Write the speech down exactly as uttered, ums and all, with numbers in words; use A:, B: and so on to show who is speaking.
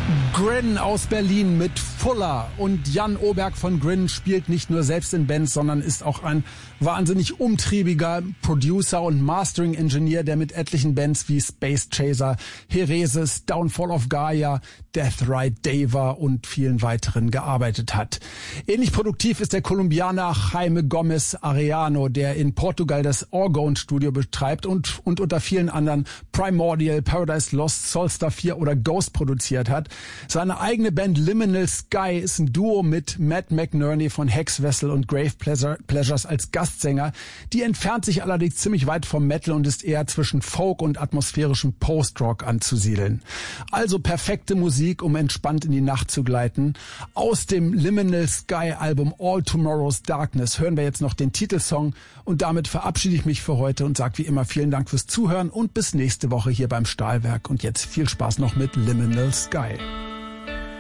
A: Grin aus Berlin mit Fuller. Und Jan Oberg von Grin spielt nicht nur selbst in Bands, sondern ist auch ein wahnsinnig umtriebiger Producer und Mastering-Engineer, der mit etlichen Bands wie Space Chaser, Heresis, Downfall of Gaia, Death Ride Deva und vielen weiteren gearbeitet hat. Ähnlich produktiv ist der Kolumbianer Jaime Gomez Arellano, der in Portugal das Orgone-Studio betreibt und, und unter vielen anderen Primordial, Paradise Lost, Soulstar vier oder Ghost produziert hat. Seine eigene Band Liminal Sky ist ein Duo mit Matt McNerney von Hex Vessel und Grave Pleasures als Gastsänger. Die entfernt sich allerdings ziemlich weit vom Metal und ist eher zwischen Folk und atmosphärischem Post-Rock anzusiedeln. Also perfekte Musik, um entspannt in die Nacht zu gleiten. Aus dem Liminal Sky Album All Tomorrow's Darkness hören wir jetzt noch den Titelsong und damit verabschiede ich mich für heute und sage wie immer vielen Dank fürs Zuhören und bis nächste Woche hier beim Stahlwerk. Und jetzt viel Spaß noch mit Liminal Sky.